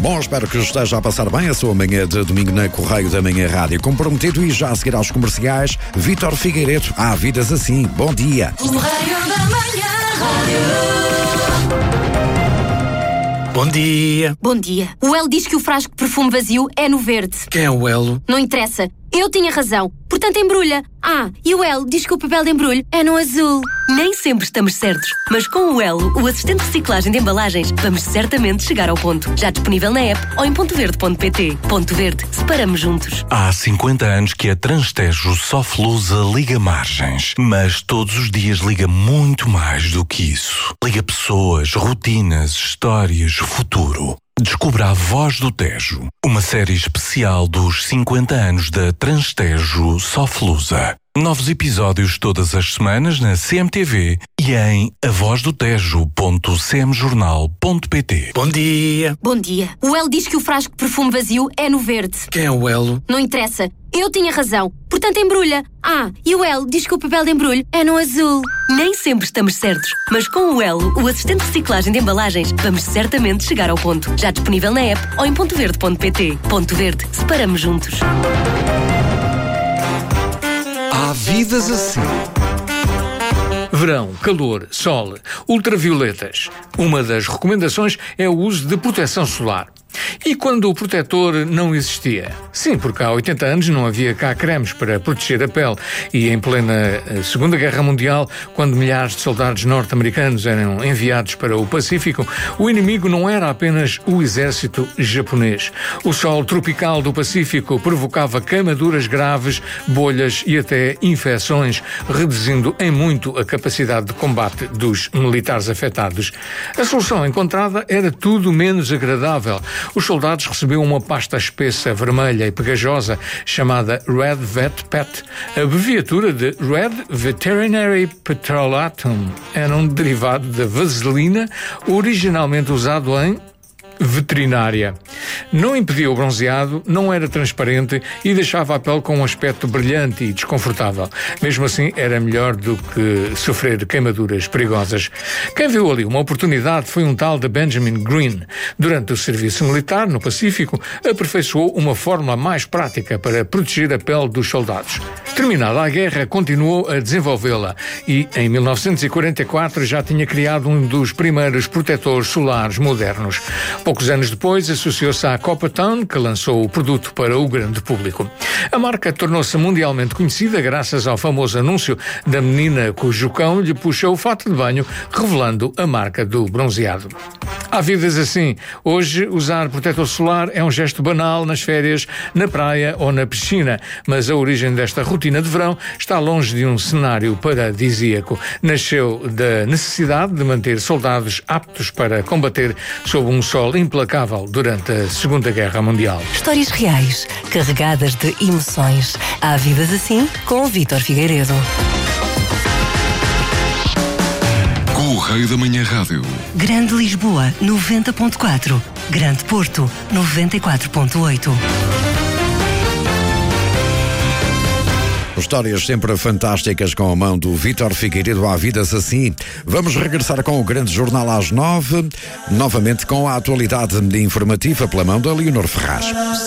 Bom, espero que esteja a passar bem a sua manhã de domingo na Correio da Manhã Rádio. Comprometido e já a seguir aos comerciais, Vítor Figueiredo. Há vidas assim. Bom dia. Correio da Manhã Rádio. Bom dia. Bom dia. O Elo diz que o frasco de perfume vazio é no verde. Quem é o Elo? Não interessa. Eu tinha razão. Portanto, embrulha. E o Elo diz que o papel de embrulho é no azul. Nem sempre estamos certos, mas com o Elo, o assistente de reciclagem de embalagens, vamos certamente chegar ao ponto. Já disponível na app ou em pontoverde.pt. Ponto Verde. Separamos juntos. Há 50 anos que a Transtejo Soflusa liga margens, mas todos os dias liga muito mais do que isso. Liga pessoas, rotinas, histórias, futuro. Descubra A Voz do Tejo, uma série especial dos 50 anos da Transtejo Soflusa. Novos episódios todas as semanas na CMTV e em avozdotejo.cmjornal.pt. Bom dia. Bom dia. O Elo diz que o frasco de perfume vazio é no verde. Quem é o Elo? Não interessa. Eu tinha razão. Portanto, embrulha. E o Elo diz que o papel de embrulho é no azul. Nem sempre estamos certos, mas com o Elo, o assistente de reciclagem de embalagens, vamos certamente chegar ao ponto. Já disponível na app ou em pontoverde.pt. Ponto Verde. Separamos juntos. Há vidas assim. Verão, calor, sol, ultravioletas. Uma das recomendações é o uso de proteção solar. E quando o protetor não existia? Sim, porque há 80 anos não havia cá cremes para proteger a pele. E em plena Segunda Guerra Mundial, quando milhares de soldados norte-americanos eram enviados para o Pacífico, o inimigo não era apenas o exército japonês. O sol tropical do Pacífico provocava queimaduras graves, bolhas e até infecções, reduzindo em muito a capacidade de combate dos militares afetados. A solução encontrada era tudo menos agradável. Os soldados recebiam uma pasta espessa, vermelha e pegajosa, chamada Red Vet Pet. A abreviatura de Red Veterinary Petrolatum era um derivado da vaselina, originalmente usado em veterinária. Não impedia o bronzeado, não era transparente e deixava a pele com um aspecto brilhante e desconfortável. Mesmo assim, era melhor do que sofrer queimaduras perigosas. Quem viu ali uma oportunidade foi um tal de Benjamin Green. Durante o serviço militar no Pacífico, aperfeiçoou uma fórmula mais prática para proteger a pele dos soldados. Terminada a guerra, continuou a desenvolvê-la e, em 1944, já tinha criado um dos primeiros protetores solares modernos. Poucos anos depois, associou-se à Coppertone, que lançou o produto para o grande público. A marca tornou-se mundialmente conhecida graças ao famoso anúncio da menina cujo cão lhe puxa o fato de banho, revelando a marca do bronzeado. Há vidas assim. Hoje, usar protetor solar é um gesto banal nas férias, na praia ou na piscina, mas a origem desta rotina de verão está longe de um cenário paradisíaco. Nasceu da necessidade de manter soldados aptos para combater sob um sol implacável durante a Segunda Guerra Mundial. Histórias reais, carregadas de emoções. Há vidas assim com o Vítor Figueiredo. Correio da Manhã Rádio. Grande Lisboa, 90.4. Grande Porto, 94.8. Histórias sempre fantásticas com a mão do Vítor Figueiredo. Há vidas assim. Vamos regressar com o grande jornal às 9, novamente com a atualidade informativa pela mão da Leonor Ferraz.